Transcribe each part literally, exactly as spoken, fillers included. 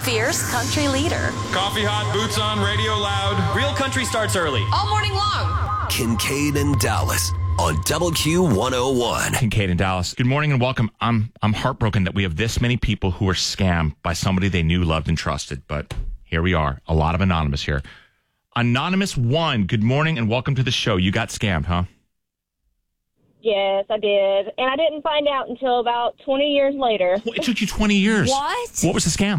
fierce country leader. Coffee hot, boots on, radio loud. Real country starts early. All morning long. Kincaid and Dallas on Double Q one oh one. Kincaid and Dallas. Good morning and welcome. I'm I'm heartbroken that we have this many people who are scammed by somebody they knew, loved, and trusted. But here we are. A lot of anonymous here. Anonymous one, good morning and welcome to the show. You got scammed, huh? Yes, I did. And I didn't find out until about twenty years later. Well, it took you twenty years. What? What was the scam?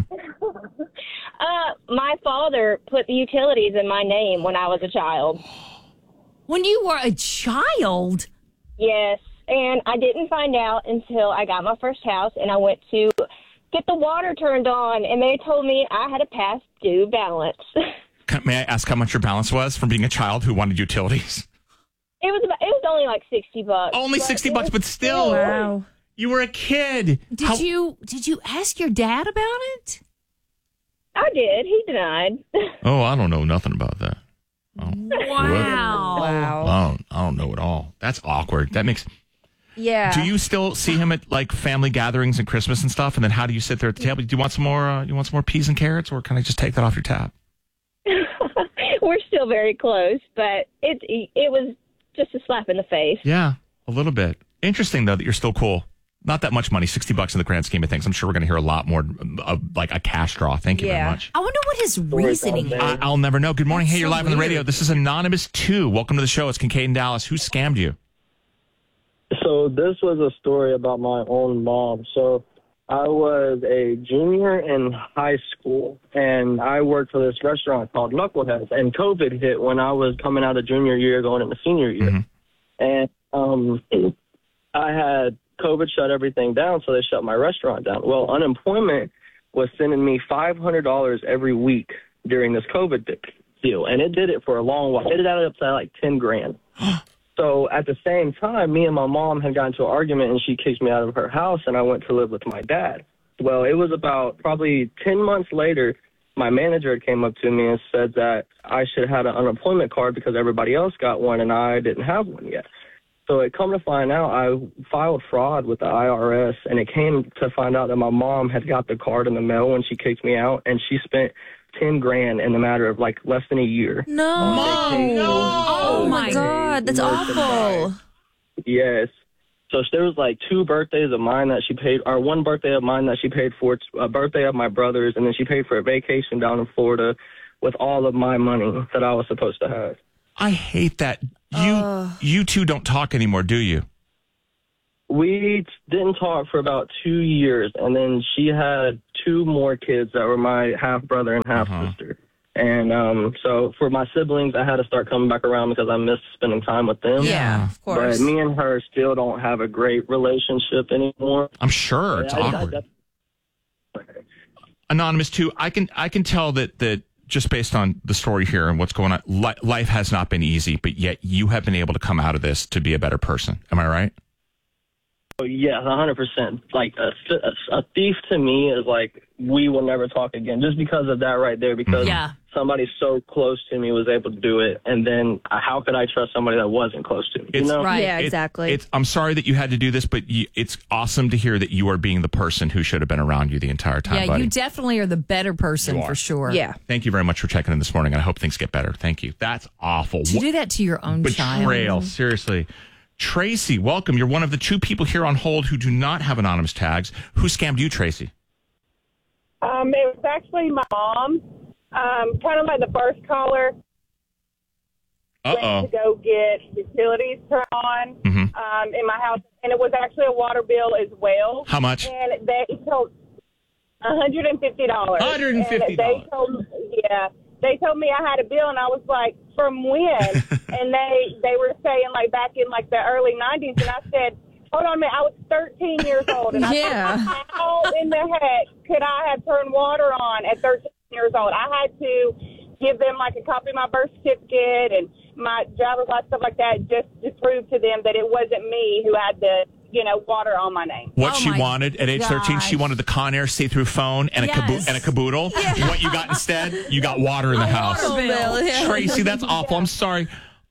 uh, my father put the utilities in my name when I was a child. When you were a child? Yes, and I didn't find out until I got my first house and I went to get the water turned on, and they told me I had a past due balance. Can- May I ask how much your balance was from being a child who wanted utilities? It was about, it was only like sixty bucks. Only sixty bucks, but still. Wow. You were a kid. Did How- you did you ask your dad about it? I did. He denied. Oh, I don't know nothing about that. Oh. Wow. Wow. I don't, I don't know at all. That's awkward. That makes. Yeah. Do you still see him at like family gatherings and Christmas and stuff? And then how do you sit there at the table? Do you want some more? Uh, you want some more peas and carrots, or can I just take that off your tab? We're still very close, but it it was just a slap in the face. Yeah, a little bit. Interesting though that you're still cool. Not that much money, sixty bucks in the grand scheme of things. I'm sure we're going to hear a lot more of like a cash draw. Thank you Yeah. very much. I wonder what his reasoning is. I, I'll never know. Good morning. That's Hey, you're so live on the radio. weird. This is Anonymous two. Welcome to the show. It's Kincaid and Dallas. Who scammed you? So this was a story about my own mom. So I was a junior in high school, and I worked for this restaurant called Knuckleheads, and COVID hit when I was coming out of junior year going into senior year. Mm-hmm. And um, I had COVID shut everything down, so they shut my restaurant down. Well, unemployment was sending me five hundred dollars every week during this COVID deal, and it did it for a long while. It added up to like ten grand. So at the same time, me and my mom had gotten into an argument, and she kicked me out of her house, and I went to live with my dad. Well, it was about probably ten months later, my manager came up to me and said that I should have had an unemployment card because everybody else got one, and I didn't have one yet. So it come to find out, I filed fraud with the I R S, and it came to find out that my mom had got the card in the mail when she kicked me out, and she spent ten grand in a matter of like less than a year. No. Mom, no. Oh, my God. That's awful. Yes. So there was like two birthdays of mine that she paid, or one birthday of mine that she paid for, a birthday of my brother's, and then she paid for a vacation down in Florida with all of my money that I was supposed to have. I hate that. You Uh. you two don't talk anymore, do you? We didn't talk for about two years, and then she had two more kids that were my half brother and half sister. And um, so for my siblings, I had to start coming back around because I missed spending time with them. Yeah, of course. But me and her still don't have a great relationship anymore. I'm sure it's I- I- awkward. I- Anonymous two, I can I can tell that that just based on the story here and what's going on, li- life has not been easy, but yet you have been able to come out of this to be a better person. Am I right? Oh, yeah, one hundred percent. Like, a, a, a thief to me is like, we will never talk again, just because of that right there, because Yeah. somebody so close to me was able to do it, and then uh, how could I trust somebody that wasn't close to me, you It's- know? Right. Yeah, It- exactly. it's. I'm sorry that you had to do this, but you, it's awesome to hear that you are being the person who should have been around you the entire time, Yeah, buddy. you definitely are the better person You are. for sure. yeah. Thank you very much for checking in this morning, and I hope things get better. Thank you. That's awful. To do that to your own Betrayal, child. seriously. Tracy, welcome. You're one of the two people here on hold who do not have anonymous tags. Who scammed you, Tracy? Um, it was actually my mom, um, kind of like the first caller. Went Uh-oh. to go get utilities turned on Mhm. um, in my house, and it was actually a water bill as well. How much? And they told one hundred fifty dollars. one hundred fifty dollars. And they told me, yeah, they told me I had a bill, and I was like, from when? And they they were saying like back in like the early nineties, and I said, hold on a minute, I was thirteen years old, and I Yeah. thought, how in the heck could I have turned water on at thirteen years old? I had to give them like a copy of my birth certificate and my driver's license, stuff like that, just to prove to them that it wasn't me who had the, you know, water on my name. What Oh she my wanted at age thirteen, she gosh. wanted the Conair see-through phone and a, Yes. caboo- and a caboodle. What you got instead? You got water in the house. Water bill, yeah. Tracy, that's awful. I'm sorry.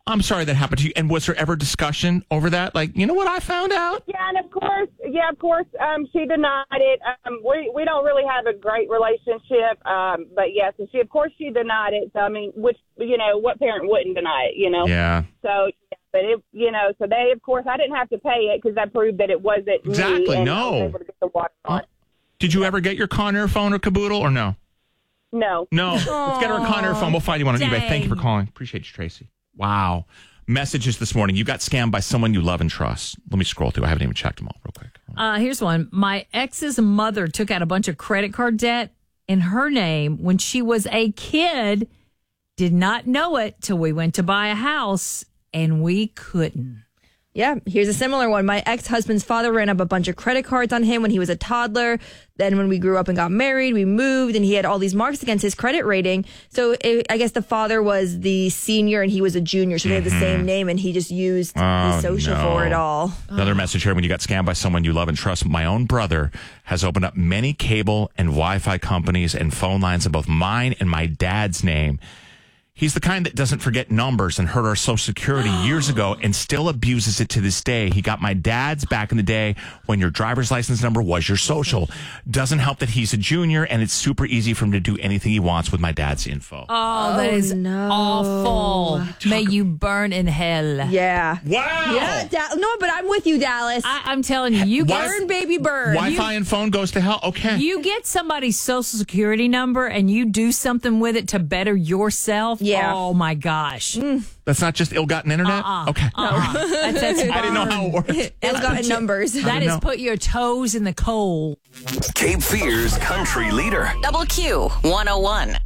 I'm sorry that happened to you. And was there ever discussion over that? Like, you know what I found out? Yeah, and of course, yeah, of course, um, she denied it. Um, we we don't really have a great relationship, um, but yeah, so she, of course, she denied it. So I mean, which you know, what parent wouldn't deny it? You know? Yeah. So, yeah, but it, you know, so they, of course, I didn't have to pay it because that proved that it wasn't Exactly. me. And No. I was able to get the water on. Oh. Did you ever get your Conair phone or caboodle or no? No. No. Let's get her a Conair phone. We'll find you one on eBay. Thank you for calling. Appreciate you, Tracy. Wow. Messages this morning. You got scammed by someone you love and trust. Let me scroll through. I haven't even checked them all real quick. Uh, here's one. My ex's mother took out a bunch of credit card debt in her name when she was a kid. Did not know it till we went to buy a house, and we couldn't. Yeah, here's a similar one. My ex-husband's father ran up a bunch of credit cards on him when he was a toddler. Then when we grew up and got married, we moved, and he had all these marks against his credit rating. So it, I guess the father was the senior and he was a junior, so they had the same name, and he just used Oh, his social no. for it all. Another message here. When you got scammed by someone you love and trust, my own brother has opened up many cable and Wi-Fi companies and phone lines in both mine and my dad's name. He's the kind that doesn't forget numbers and heard our Social Security years ago and still abuses it to this day. He got my dad's back in the day when your driver's license number was your social. Doesn't help that he's a junior and it's super easy for him to do anything he wants with my dad's info. Oh, that is no. awful. May you burn in hell. Yeah. Wow. Yeah. Da- no, but I'm with you, Dallas. I, I'm telling you, you get, burn, baby, burn. Wi-Fi and phone goes to hell? Okay. you get somebody's social security number and you do something with it to better yourself. Yeah. Oh, my gosh. That's not just ill-gotten internet? Uh-uh. Okay. Uh-uh. That's, that's I didn't know how it worked. It's got numbers. That is know. put your toes in the coal. Cape Fear's country leader. Double Q one oh one.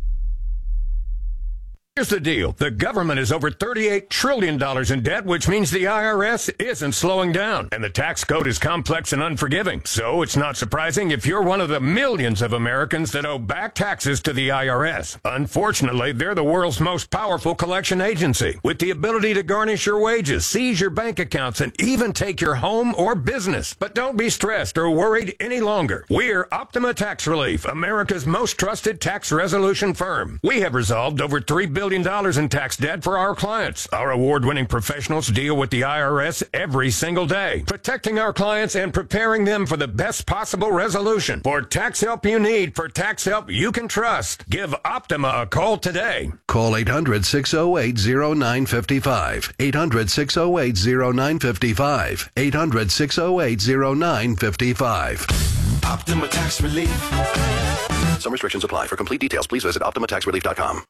Here's the deal. The government is over thirty-eight trillion dollars in debt, which means the I R S isn't slowing down. And the tax code is complex and unforgiving. So it's not surprising if you're one of the millions of Americans that owe back taxes to the I R S. Unfortunately, they're the world's most powerful collection agency, with the ability to garnish your wages, seize your bank accounts, and even take your home or business. But don't be stressed or worried any longer. We're Optima Tax Relief, America's most trusted tax resolution firm. We have resolved over three billion dollars in tax debt for our clients. Our award-winning professionals deal with the I R S every single day, protecting our clients and preparing them for the best possible resolution. For tax help you need, for tax help you can trust, give Optima a call today. Call eight hundred, six oh eight, oh nine five five. eight hundred, six oh eight, oh nine five five. eight hundred, six oh eight, oh nine five five. Optima Tax Relief. Some restrictions apply. For complete details, please visit optima tax relief dot com.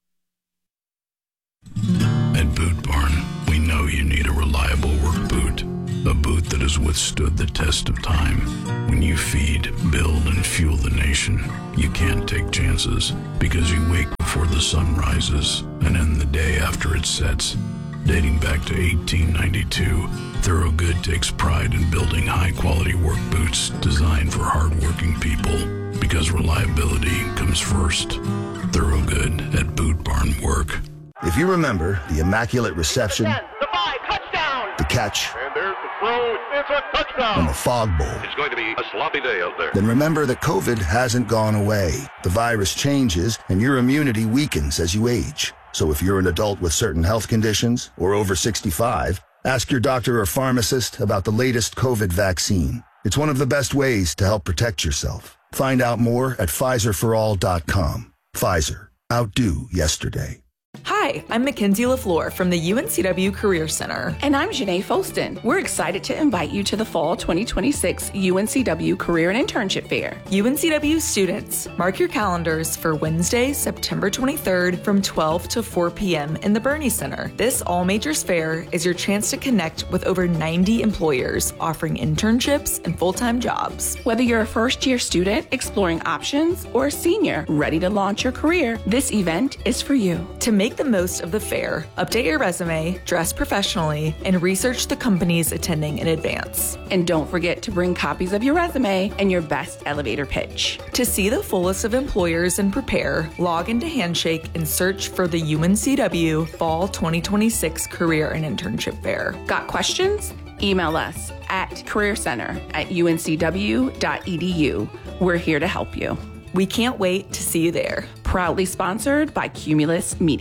At Boot Barn, we know you need a reliable work boot. A boot that has withstood the test of time. When you feed, build, and fuel the nation, you can't take chances because you wake before the sun rises and end the day after it sets. Dating back to eighteen ninety-two, Thorogood takes pride in building high-quality work boots designed for hard-working people because reliability comes first. Thorogood at Boot Barn Work. If you remember the immaculate reception, the five, touchdown, the catch, and there's the throw, it's a touchdown, and the fog bowl, it's going to be a sloppy day out there. Then remember that COVID hasn't gone away. The virus changes, and your immunity weakens as you age. So if you're an adult with certain health conditions or over sixty-five, ask your doctor or pharmacist about the latest COVID vaccine. It's one of the best ways to help protect yourself. Find out more at Pfizer for all dot com. Pfizer. Outdo yesterday. Hi, I'm Mackenzie LaFleur from the U N C W Career Center. And I'm Janae Folston. We're excited to invite you to the Fall twenty twenty-six U N C W Career and Internship Fair. U N C W students, mark your calendars for Wednesday, September twenty-third from twelve to four p.m. in the Bernie Center. This All Majors Fair is your chance to connect with over ninety employers offering internships and full-time jobs. Whether you're a first-year student exploring options or a senior ready to launch your career, this event is for you. To make the most of the fair, update your resume, dress professionally, and research the companies attending in advance. And don't forget to bring copies of your resume and your best elevator pitch. To see the full list of employers and prepare, log into Handshake and search for the U N C W Fall twenty twenty-six Career and Internship Fair. Got questions? Email us at careercenter at u n c w dot e d u. We're here to help you. We can't wait to see you there. Proudly sponsored by Cumulus Media.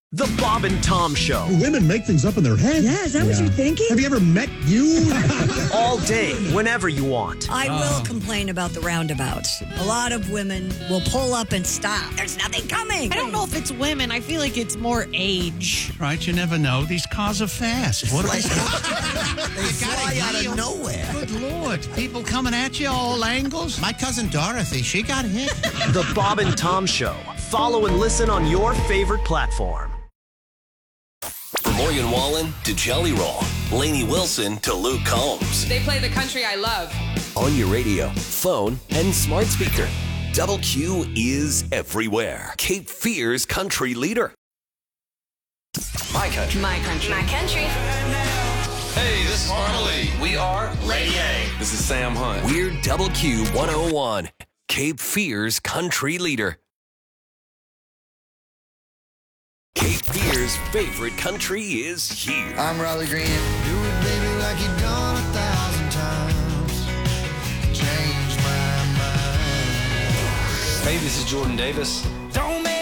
The Bob and Tom Show. Women make things up in their head. Yeah, is that what you're thinking? Have you ever met you? All day, whenever you want. I will complain about the roundabouts. A lot of women will pull up and stop. There's nothing coming. I don't know if it's women. I feel like it's more age. Right, you never know. These cars are fast. What Like- they fly out of nowhere. Good Lord. People coming at you all angles. My cousin Dorothy, she got hit. The Bob and Tom Show. Follow and listen on your favorite platform. From Morgan Wallen to Jelly Roll, Lainey Wilson to Luke Combs. They play the country I love. On your radio, phone, and smart speaker. Double Q is everywhere. Cape Fear's country leader. My country. My country. My country. Hey, this is Harley. We are Lady A. This is Sam Hunt. We're Double Q one oh one, Cape Fear's country leader. Cape Fear's favorite country is here. I'm Riley Green. Do it, baby, like you've done a thousand times. Change my mind. Hey, this is Jordan Davis. Don't make